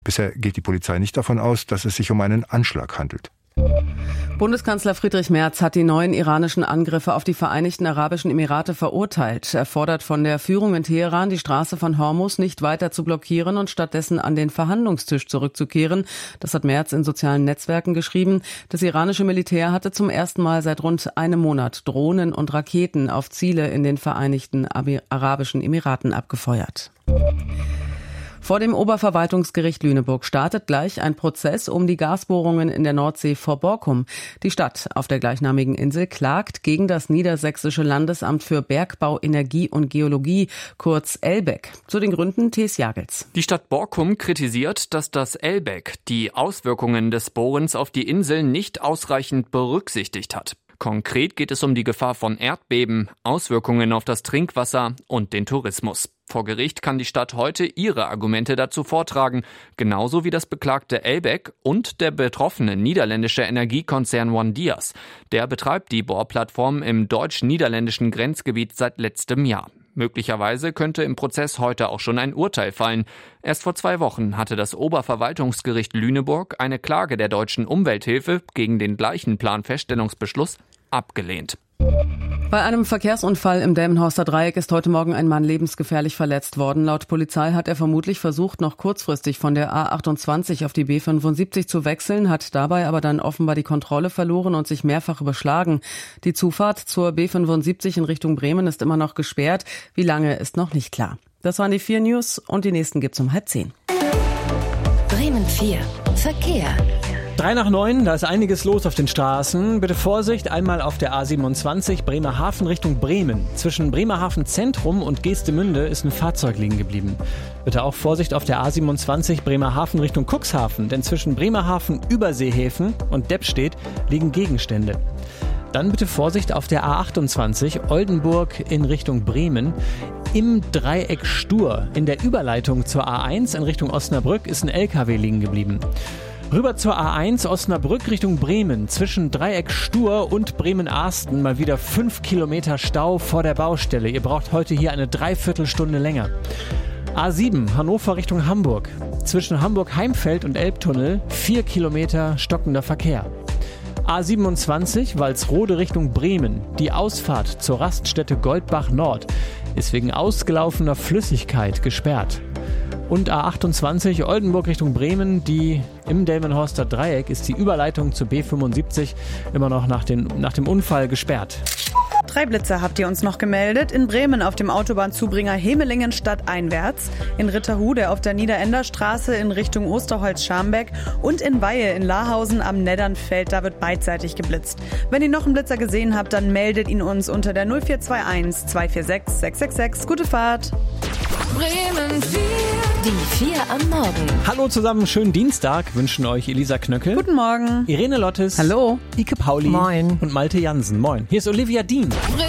Bisher geht die Polizei nicht davon aus, dass es sich um einen Anschlag handelt. Bundeskanzler Friedrich Merz hat die neuen iranischen Angriffe auf die Vereinigten Arabischen Emirate verurteilt. Er fordert von der Führung in Teheran, die Straße von Hormuz nicht weiter zu blockieren und stattdessen an den Verhandlungstisch zurückzukehren. Das hat Merz in sozialen Netzwerken geschrieben. Das iranische Militär hatte zum ersten Mal seit rund einem Monat Drohnen und Raketen auf Ziele in den Vereinigten Arabischen Emiraten abgefeuert. Vor dem Oberverwaltungsgericht Lüneburg startet gleich ein Prozess um die Gasbohrungen in der Nordsee vor Borkum. Die Stadt auf der gleichnamigen Insel klagt gegen das Niedersächsische Landesamt für Bergbau, Energie und Geologie, kurz ELBEG. Zu den Gründen Thies Jagels. Die Stadt Borkum kritisiert, dass das ELBEG die Auswirkungen des Bohrens auf die Insel nicht ausreichend berücksichtigt hat. Konkret geht es um die Gefahr von Erdbeben, Auswirkungen auf das Trinkwasser und den Tourismus. Vor Gericht kann die Stadt heute ihre Argumente dazu vortragen, genauso wie das beklagte ELBEG und der betroffene niederländische Energiekonzern ONE-Dyas. Der betreibt die Bohrplattform im deutsch-niederländischen Grenzgebiet seit letztem Jahr. Möglicherweise könnte im Prozess heute auch schon ein Urteil fallen. Erst vor 2 Wochen hatte das Oberverwaltungsgericht Lüneburg eine Klage der Deutschen Umwelthilfe gegen den gleichen Planfeststellungsbeschluss abgelehnt. Bei einem Verkehrsunfall im Delmenhorster Dreieck ist heute Morgen ein Mann lebensgefährlich verletzt worden. Laut Polizei hat er vermutlich versucht, noch kurzfristig von der A28 auf die B75 zu wechseln, hat dabei aber dann offenbar die Kontrolle verloren und sich mehrfach überschlagen. Die Zufahrt zur B75 in Richtung Bremen ist immer noch gesperrt. Wie lange, ist noch nicht klar. Das waren die 4 News und die nächsten gibt's um 8:30. Bremen 4. Verkehr. 3 nach 9, da ist einiges los auf den Straßen. Bitte Vorsicht, einmal auf der A27 Bremerhaven Richtung Bremen. Zwischen Bremerhaven Zentrum und Geestemünde ist ein Fahrzeug liegen geblieben. Bitte auch Vorsicht auf der A27 Bremerhaven Richtung Cuxhaven, denn zwischen Bremerhaven Überseehäfen und Deppstedt liegen Gegenstände. Dann bitte Vorsicht auf der A28 Oldenburg in Richtung Bremen. Im Dreieck Stur in der Überleitung zur A1 in Richtung Osnabrück ist ein LKW liegen geblieben. Rüber zur A1 Osnabrück Richtung Bremen. Zwischen Dreieck Stur und Bremen-Arsten mal wieder 5 Kilometer Stau vor der Baustelle. Ihr braucht heute hier eine Dreiviertelstunde länger. A7 Hannover Richtung Hamburg. Zwischen Hamburg-Heimfeld und Elbtunnel 4 Kilometer stockender Verkehr. A27 Walsrode Richtung Bremen. Die Ausfahrt zur Raststätte Goldbach Nord ist wegen ausgelaufener Flüssigkeit gesperrt. Und A28 Oldenburg Richtung Bremen, im Delmenhorster Dreieck ist die Überleitung zur B75 immer noch nach dem Unfall gesperrt. 3 Blitzer habt ihr uns noch gemeldet. In Bremen auf dem Autobahnzubringer Hemelingen stadteinwärts, in Ritterhude auf der Niederenderstraße in Richtung Osterholz-Scharmbeck und in Weihe in Lahausen am Neddernfeld, da wird beidseitig geblitzt. Wenn ihr noch einen Blitzer gesehen habt, dann meldet ihn uns unter der 0421 246 666. Gute Fahrt! Bremen 4. Die 4 am Morgen. Hallo zusammen, schönen Dienstag wünschen euch Elisa Knöckel. Guten Morgen. Irene Lottes. Hallo. Ike Pauli. Moin. Und Malte Jansen. Moin. Hier ist Olivia Dean. Bremen